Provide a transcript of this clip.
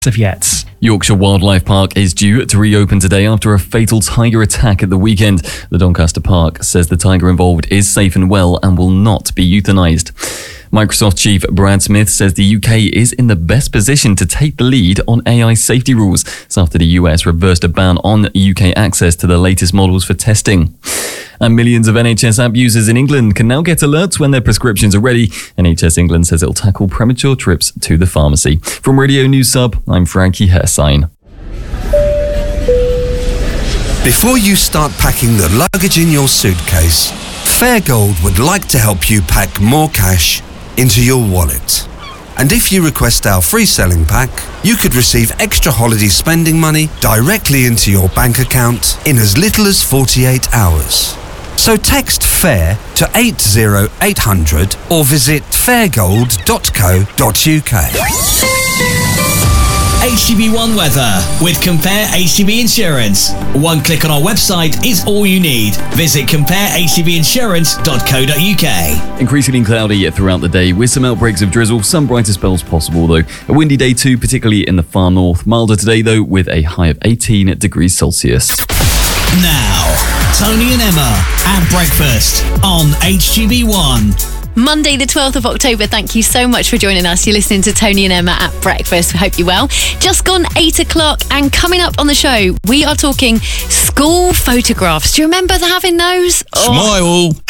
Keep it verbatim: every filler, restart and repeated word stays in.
of yet. Yorkshire Wildlife Park is due to reopen today after a fatal tiger attack at the weekend. The Doncaster Park says the tiger involved is safe and well and will not be euthanized. Microsoft chief Brad Smith says the U K is in the best position to take the lead on A I safety rules. It's after the U S reversed a ban on U K access to the latest models for testing. And millions of N H S app users in England can now get alerts when their prescriptions are ready. N H S England says it'll tackle premature trips to the pharmacy. From Radio News Sub, I'm Frankie Hersign. Before you start packing the luggage in your suitcase, Fairgold would like to help you pack more cash into your wallet. And if you request our free selling pack, you could receive extra holiday spending money directly into your bank account in as little as forty-eight hours. So text FAIR to eight zero eight hundred or visit fairgold dot co dot uk. H G B One weather with Compare H G B Insurance. One click on our website is all you need. Visit compare h g b insurance dot co dot uk. Increasingly cloudy throughout the day with some outbreaks of drizzle, some brighter spells possible though. A windy day too, particularly in the far north. Milder today though with a high of eighteen degrees Celsius. Now, Tony and Emma at breakfast on H G B One. Monday the twelfth of October, thank you so much for joining us. You're listening to Tony and Emma at breakfast. We hope you're well. Just gone eight o'clock and coming up on the show, we are talking school photographs. Do you remember having those? Smile!